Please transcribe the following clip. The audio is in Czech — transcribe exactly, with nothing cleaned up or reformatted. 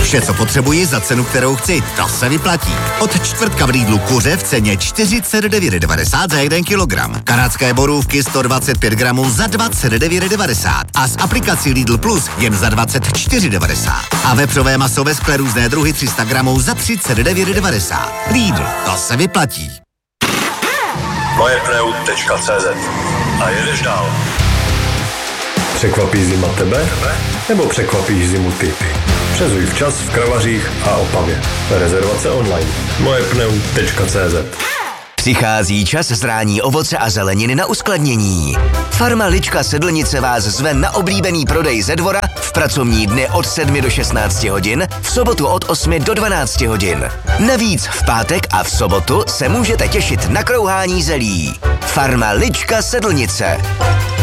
Vše, co potřebuji za cenu, kterou chci, to se vyplatí. Od čtvrtka v Lidlu kuře v ceně čtyřicet devět devadesát za jeden kilogram. Kanadské borůvky sto dvacet pět gramů za dvacet devět devadesát. A s aplikací Lidl Plus jen za dvacet čtyři devadesát. A vepřové maso ve skle různé druhy tři sta gramů za třicet devět devadesát. Lidl, to se vyplatí. moje pneu tečka cé zet. A jedeš dál. Překvapí zima tebe? Nebo překvapíš zimu ty? Přezuj včas v Kravařích a Opavě. Rezervace online. moje pneu tečka cé zet. Přichází čas zrání ovoce a zeleniny na uskladnění. Farma Lička Sedlnice vás zve na oblíbený prodej ze dvora v pracovní dny od sedmi do šestnácti hodin, v sobotu od osmi do dvanácti hodin. Navíc v pátek a v sobotu se můžete těšit na krouhání zelí. Farma Lička Sedlnice.